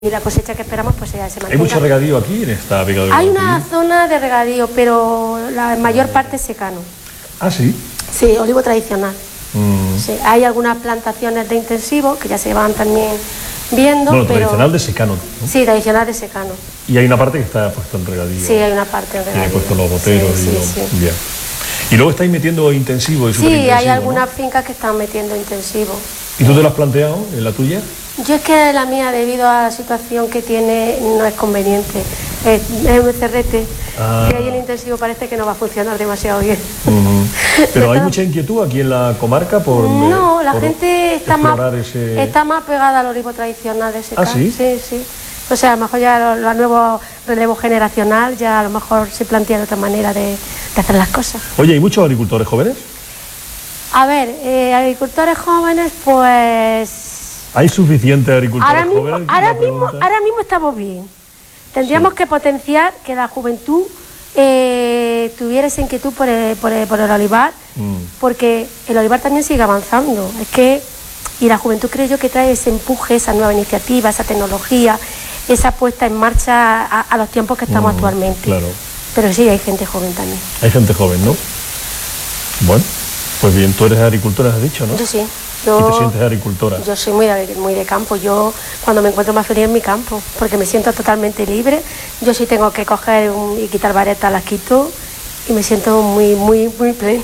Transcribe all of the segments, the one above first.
y la cosecha que esperamos pues se mantenga. ¿Hay mucho regadío aquí en esta vega de Hay Guadalquivir? una zona de regadío, pero la mayor parte es secano. Ah, sí. Sí, olivo tradicional. Sí, hay algunas plantaciones de intensivo que ya se van también viendo. Bueno, pero... tradicional de secano, ¿no? Sí, tradicional de secano. Y hay una parte que está puesto en regadío. Sí, hay una parte en regadío. Tiene puesto los goteros sí, y los... sí. Bien. Y luego estáis metiendo intensivo y Sí, superintensivo, hay algunas ¿no? fincas que están metiendo intensivo. ¿Y tú te lo has planteado en la tuya? Yo es que la mía, debido a la situación que tiene, no es conveniente. Es un cerrete. Y ahí el intensivo parece que no va a funcionar demasiado bien. Pero hay mucha inquietud aquí en la comarca por... No, la por gente está más pegada al olivo tradicional de secano. ¿Ah, sí? Sí, sí. O sea, a lo mejor ya el nuevo relevo generacional ya a lo mejor se plantea de otra manera de hacer las cosas. Oye, ¿hay muchos agricultores jóvenes? A ver, agricultores jóvenes, pues... ¿Hay suficientes agricultores jóvenes? Ahora mismo estamos bien. Tendríamos que potenciar que la juventud tuviera esa inquietud por el olivar, porque el olivar también sigue avanzando. Y la juventud, creo yo, que trae ese empuje, esa nueva iniciativa, esa tecnología, esa puesta en marcha a los tiempos que estamos actualmente. Claro. Pero sí, hay gente joven también. Hay gente joven, ¿no? Bueno, pues bien, tú eres agricultora, has dicho, ¿no? Yo sí. ¿Y te sientes agricultora? Yo soy muy de campo. Yo cuando me encuentro más feliz en mi campo, porque me siento totalmente libre. Yo sí tengo que coger y quitar varetas, las quito y me siento muy, muy, muy plena.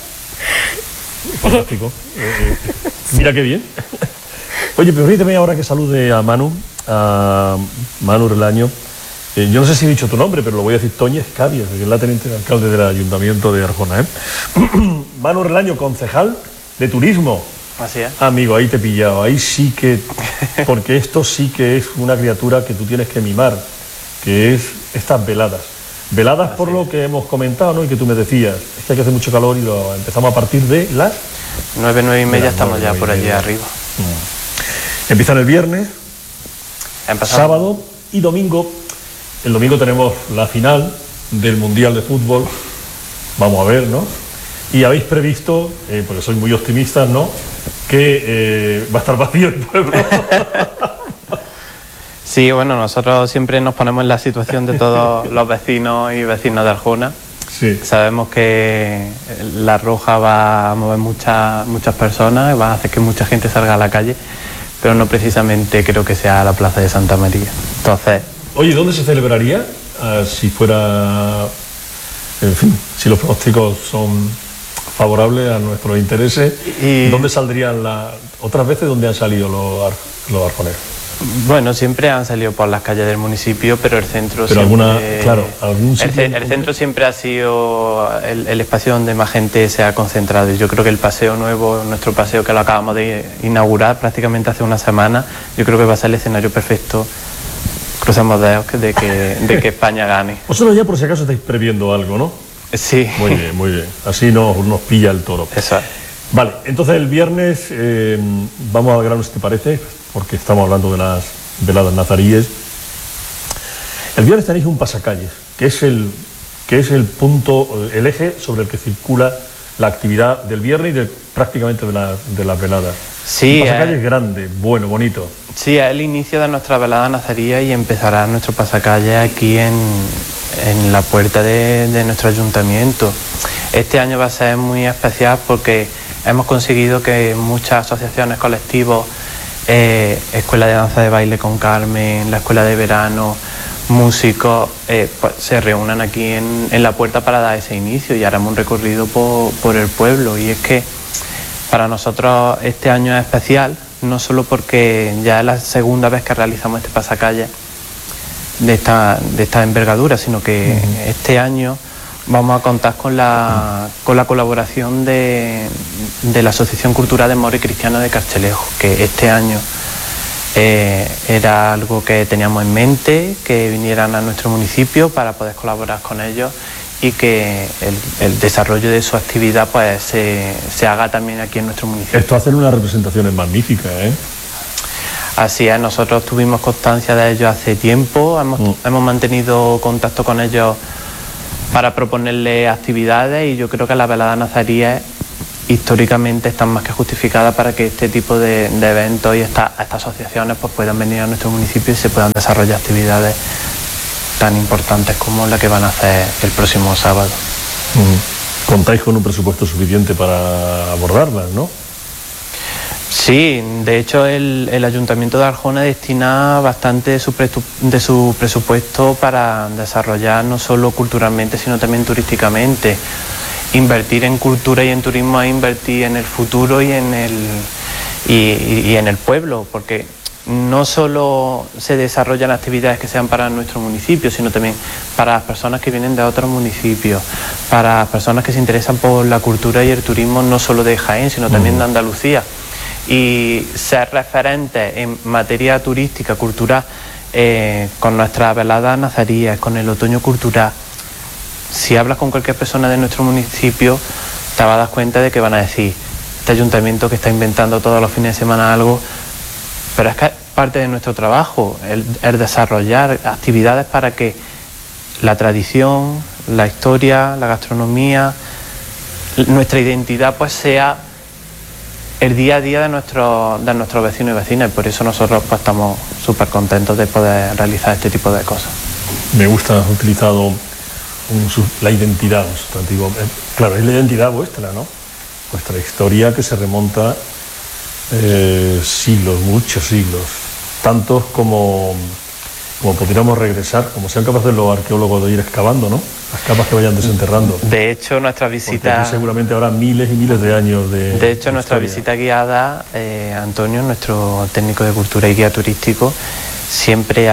Fantástico. Mira qué bien. Oye, permíteme ahora que salude a Manu Relaño. Yo no sé si he dicho tu nombre, pero lo voy a decir, Toñez Cabias, que es la teniente de alcalde del Ayuntamiento de Arjona, ¿eh? Manu Relaño, concejal de turismo. Así es. Amigo, ahí te he pillado, ahí sí que... Porque esto sí que es una criatura que tú tienes que mimar, que es estas veladas. Veladas por lo que hemos comentado, ¿no? Y que tú me decías, es que hay que hacer mucho calor y lo empezamos a partir de las... 9 y media estamos ya por allí arriba. Empiezan el viernes, sábado y domingo. El domingo tenemos la final del Mundial de Fútbol. Vamos a ver, ¿no? Y habéis previsto, porque sois muy optimistas, ¿no?, que va a estar vacío el pueblo. Sí, bueno, nosotros siempre nos ponemos en la situación de todos los vecinos y vecinas de Arjona. Sí. Sabemos que la Roja va a mover muchas personas, va a hacer que mucha gente salga a la calle, pero no precisamente creo que sea la Plaza de Santa María. Entonces... Oye, ¿dónde se celebraría? Si fuera... En fin, si los pronósticos son favorables a nuestros intereses, ¿dónde saldrían otras veces donde han salido los arjoneros? Bueno, siempre han salido por las calles del municipio, pero el centro pero siempre... algún sitio el centro siempre ha sido el espacio donde más gente se ha concentrado. Y yo creo que el paseo nuevo, nuestro paseo que lo acabamos de inaugurar prácticamente hace una semana, yo creo que va a ser el escenario perfecto. Cruzamos dedos de que España gane. Vosotros ya por si acaso estáis previendo algo, ¿no? Sí. Muy bien, muy bien. Así nos pilla el toro. Eso es. Vale, entonces el viernes vamos al grano, si te parece, porque estamos hablando de las veladas nazaríes. El viernes tenéis un pasacalles, que es el punto, el eje sobre el que circula la actividad del viernes y prácticamente de las veladas. Sí, un pasacalles grande, bueno, bonito. Sí, es el inicio de nuestra velada nazaría y empezará nuestro pasacalle aquí en la puerta de nuestro ayuntamiento. Este año va a ser muy especial porque hemos conseguido que muchas asociaciones, colectivos, Escuela de Danza de Baile con Carmen, la Escuela de Verano, músicos, pues se reúnan aquí en la puerta para dar ese inicio y haremos un recorrido por el pueblo. Y es que para nosotros este año es especial, no solo porque ya es la segunda vez que realizamos este pasacalle de esta envergadura, sino que este año vamos a contar con la colaboración de la Asociación Cultural de Moros y Cristianos de Carchelejo, que este año era algo que teníamos en mente, que vinieran a nuestro municipio para poder colaborar con ellos y que el desarrollo de su actividad pues se haga también aquí en nuestro municipio. Esto hacen unas representaciones magníficas, ¿eh? Así es, nosotros tuvimos constancia de ellos hace tiempo, hemos mantenido contacto con ellos para proponerles actividades y yo creo que la velada nazarí históricamente están más que justificadas para que este tipo de eventos y estas asociaciones pues puedan venir a nuestro municipio y se puedan desarrollar actividades tan importantes como la que van a hacer el próximo sábado. ¿Contáis con un presupuesto suficiente para abordarlas, no? Sí, de hecho el Ayuntamiento de Arjona destina bastante de su presupuesto para desarrollar no solo culturalmente sino también turísticamente. Invertir en cultura y en turismo es invertir en el futuro y en el pueblo, porque no solo se desarrollan actividades que sean para nuestro municipio, sino también para las personas que vienen de otros municipios, para personas que se interesan por la cultura y el turismo no solo de Jaén, sino también de Andalucía. Y ser referentes en materia turística, cultural, con nuestras veladas nazaríes, con el otoño cultural. Si hablas con cualquier persona de nuestro municipio, te vas a dar cuenta de que van a decir, este ayuntamiento que está inventando todos los fines de semana algo, pero es que es parte de nuestro trabajo, el desarrollar actividades para que la tradición, la historia, la gastronomía, nuestra identidad pues sea el día a día de nuestros vecinos y vecinas, y por eso nosotros pues estamos súper contentos de poder realizar este tipo de cosas. Me gusta, has utilizado la identidad, un sustantivo. Claro, es la identidad vuestra, ¿no? Vuestra historia que se remonta siglos, muchos siglos, tantos como podríamos regresar, como sean capaces los arqueólogos de ir excavando, ¿no? Las capas que vayan desenterrando. De hecho, nuestra visita... seguramente habrá miles y miles de años de... De hecho, nuestra visita guiada, Antonio, nuestro técnico de cultura y guía turístico, siempre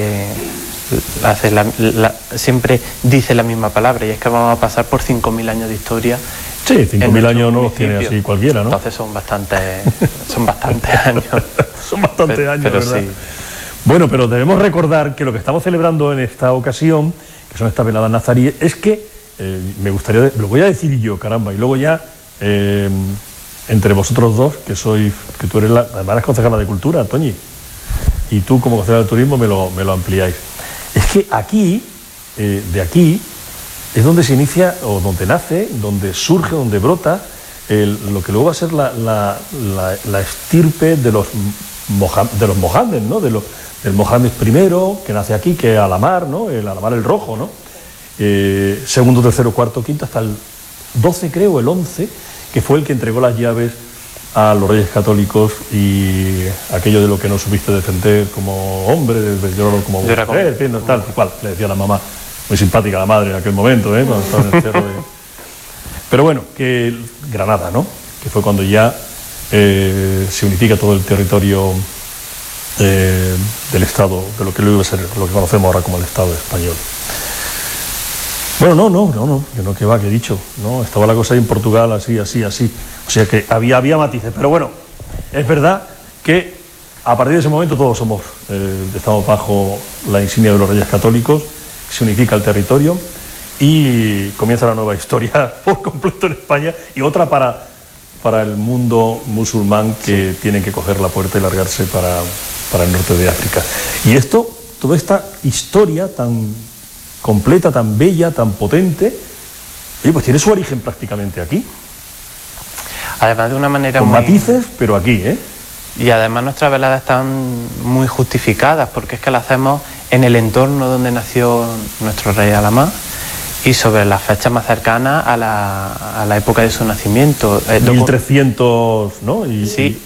siempre dice la misma palabra, y es que vamos a pasar por 5.000 años de historia. Sí, 5.000 años no los tiene así cualquiera, ¿no? Entonces son bastantes años. Son bastantes años, pero ¿verdad? sí. Bueno, pero debemos recordar que lo que estamos celebrando en esta ocasión, que son estas veladas nazaríes, es que, me gustaría, lo voy a decir yo, caramba, y luego ya, entre vosotros dos, que tú eres además eres concejala de Cultura, Toñi, y tú como concejala de Turismo me lo ampliáis. Es que aquí, de aquí, es donde se inicia, o donde nace, donde surge, donde brota, lo que luego va a ser la estirpe de los Mohammed, ¿no? Del Mohammed I, que nace aquí, que es Alamar, ¿no? El Alamar el Rojo, ¿no? Segundo, tercero, cuarto, quinto, hasta el 12, creo, el 11, que fue el que entregó las llaves a los Reyes Católicos, y aquello de lo que no supiste defender como hombre, como mujer, tal cual, le decía la mamá. Muy simpática la madre en aquel momento, cuando estaba en el cerro de... Pero bueno, que Granada, ¿no? Que fue cuando ya se unifica todo el territorio del Estado, de lo que luego iba a ser, lo que conocemos ahora como el Estado español. Bueno, no, que va, que he dicho, no, estaba la cosa ahí en Portugal así, o sea que había matices, pero bueno, es verdad que a partir de ese momento todos estamos bajo la insignia de los Reyes Católicos, se unifica el territorio y comienza la nueva historia por completo en España, y otra para el mundo musulmán que tienen que coger la puerta y largarse para el norte de África. Y toda esta historia tan completa, tan bella, tan potente, pues tiene su origen prácticamente aquí. Además de una manera con matices, pero aquí, Y además nuestras veladas están muy justificadas, porque es que las hacemos en el entorno donde nació nuestro rey Alamar y sobre las fechas más cercanas a la época de su nacimiento. 1300, ¿no? Sí.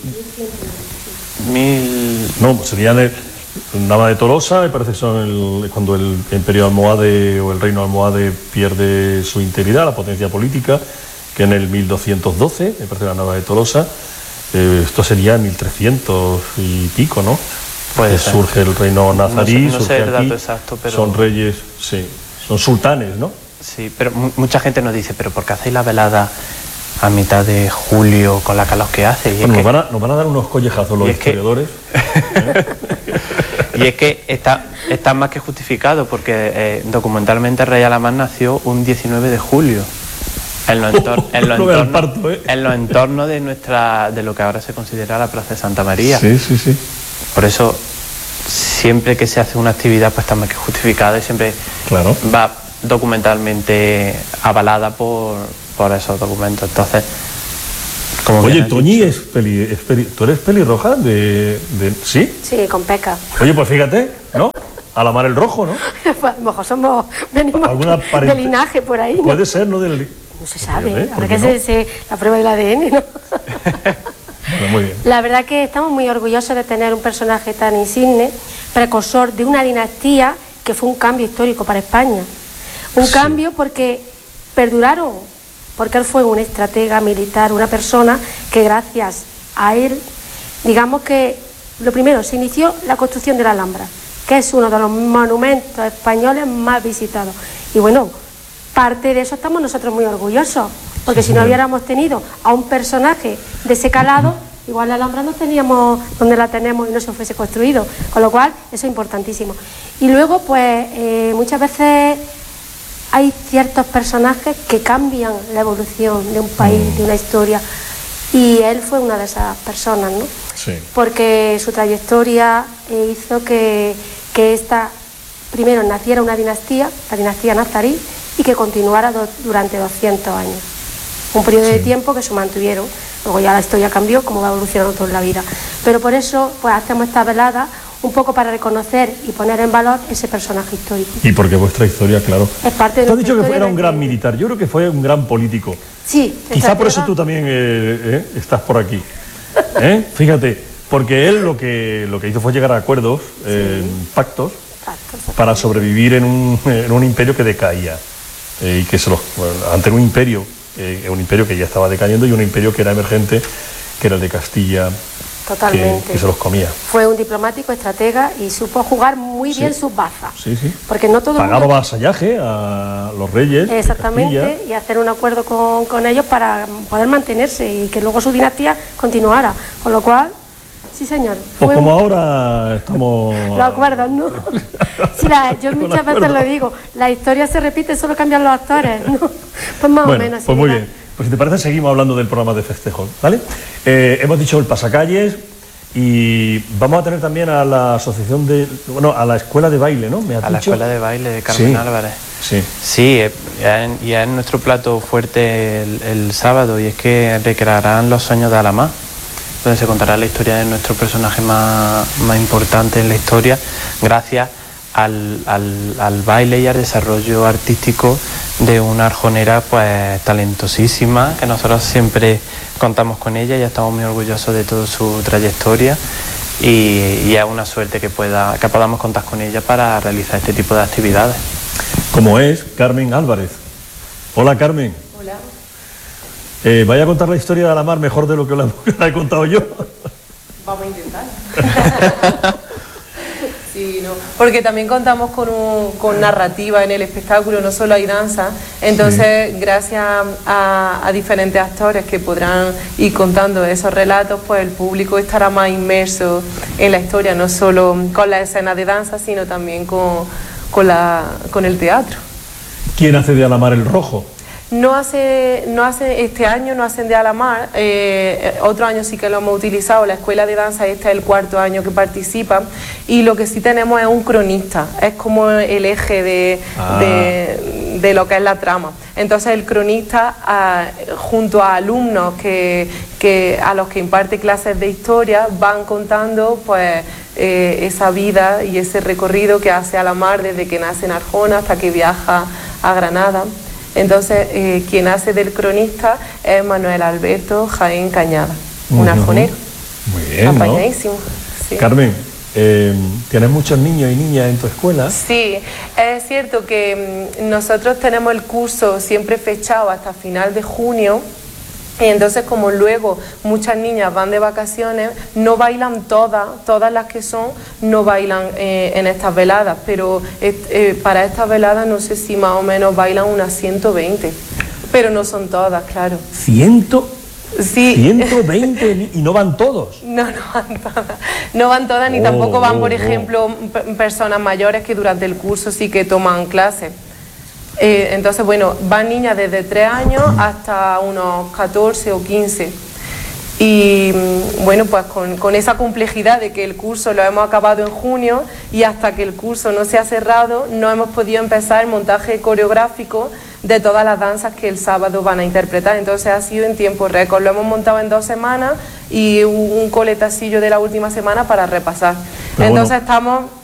No, serían el Nava de Tolosa, me parece que son cuando el imperio almohade o el reino almohade pierde su integridad, la potencia política, que en el 1212, me parece la Nava de Tolosa. Esto sería 1300 y pico, ¿no? Puede ser. Surge el reino nazarí, no sé el dato exacto, pero... Son reyes, sí, son sultanes, ¿no? Sí, pero mucha gente nos dice, ¿pero por qué hacéis la velada a mitad de julio con la calor que hace? Bueno, nos van a dar unos collejazos los historiadores. Y es que está más que justificado, porque documentalmente el rey Alamar nació un 19 de julio. En los entornos de lo que ahora se considera la Plaza de Santa María. Sí. Por eso, siempre que se hace una actividad, pues está más que justificada y siempre va documentalmente avalada por esos documentos. Entonces, Oye, Toñi ¿tú eres pelirroja? ¿Sí? Sí, con Peca. Oye, pues fíjate, ¿no? A la mar el rojo, ¿no? Pues a lo mejor venimos de linaje por ahí, ¿no? Puede ser, ¿no? No se sabe, ahora que la prueba del ADN, ¿no? Bueno, muy bien. La verdad que estamos muy orgullosos de tener un personaje tan insigne, precursor de una dinastía que fue un cambio histórico para España. Un cambio porque perduraron, porque él fue un estratega militar, una persona que gracias a él, digamos que lo primero, se inició la construcción de la Alhambra, que es uno de los monumentos españoles más visitados. Y bueno, parte de eso estamos nosotros muy orgullosos, porque si no hubiéramos tenido a un personaje de ese calado, igual la Alhambra no teníamos donde la tenemos y no se fuese construido, con lo cual eso es importantísimo. Y luego, pues, muchas veces hay ciertos personajes que cambian la evolución de un país, de una historia, y él fue una de esas personas, ¿no? Sí. Porque su trayectoria hizo que esta, primero, naciera una dinastía, la dinastía nazarí, y que continuara durante 200 años. Un periodo de tiempo que se mantuvieron. Luego ya la historia cambió, como va evolucionando toda la vida. Pero por eso, pues hacemos esta velada un poco para reconocer y poner en valor ese personaje histórico. Y porque vuestra historia, claro. Es parte de Tú has dicho que historia era un gran militar, yo creo que fue un gran político. Sí. Quizá por eso tú también estás por aquí. Fíjate, porque él lo que hizo fue llegar a acuerdos, pactos, para sobrevivir en un imperio que decaía. Y que ante un imperio que ya estaba decayendo y un imperio que era emergente, que era el de Castilla. Totalmente. Que se los comía. Fue un diplomático, estratega y supo jugar muy bien sus bazas. Sí, sí. Porque no todo pagaba vasallaje a los reyes. Exactamente, y hacer un acuerdo con ellos para poder mantenerse y que luego su dinastía continuara. Con lo cual, sí señor. Pues como ahora estamos... Los acuerdos, ¿no? Sí, yo muchas veces lo digo, la historia se repite, solo cambian los actores, ¿no? Pues más o menos. Pues muy bien. Pues si te parece, seguimos hablando del programa de festejos, ¿vale? Hemos dicho el pasacalles y vamos a tener también a la asociación a la escuela de baile, ¿no? La escuela de baile de Carmen Álvarez. Sí. Sí, y es nuestro plato fuerte el sábado, y es que recrearán los sueños de Alamar, donde se contará la historia de nuestro personaje más importante en la historia, gracias al baile y al desarrollo artístico de una arjonera pues talentosísima, que nosotros siempre contamos con ella y estamos muy orgullosos de toda su trayectoria, y es una suerte que podamos contar con ella para realizar este tipo de actividades. Como es Carmen Álvarez. Hola, Carmen. Hola. Vaya a contar la historia de Alamar mejor de lo que la he contado yo. Vamos a intentar. Sí, no. Porque también contamos con narrativa en el espectáculo, no solo hay danza. Entonces, gracias a diferentes actores que podrán ir contando esos relatos, pues el público estará más inmerso en la historia, no solo con la escena de danza, sino también con el teatro. ¿Quién hace de Alamar el Rojo? Este año no hacen de Alamar, otro año sí que lo hemos utilizado, la escuela de danza, este es el 4º año que participa, y lo que sí tenemos es un cronista, es como el eje de lo que es la trama. Entonces el cronista, junto a alumnos a los que imparte clases de historia, van contando pues esa vida y ese recorrido que hace Alamar desde que nace en Arjona hasta que viaja a Granada. Entonces, quien hace del cronista es Manuel Alberto Jaén Cañada, un arjonero. Muy bien, apañadísimo. Sí. Carmen, ¿tienes muchos niños y niñas en tu escuela? Sí, es cierto que nosotros tenemos el curso siempre fechado hasta final de junio. Y entonces, como luego muchas niñas van de vacaciones, no bailan todas las que son, no bailan en estas veladas, pero para estas veladas no sé si más o menos bailan unas 120, pero no son todas, claro. ¿100? Sí. 120 y no van todos. No van todas. No van todas, ni tampoco van, por ejemplo, personas mayores que durante el curso sí que toman clases. Entonces, bueno, van niñas desde 3 años hasta unos 14 o 15. Y bueno, pues con esa complejidad de que el curso lo hemos acabado en junio y hasta que el curso no se ha cerrado no hemos podido empezar el montaje coreográfico de todas las danzas que el sábado van a interpretar. Entonces ha sido en tiempo récord, lo hemos montado en 2 semanas y un coletacillo de la última semana para repasar. Pero entonces bueno, estamos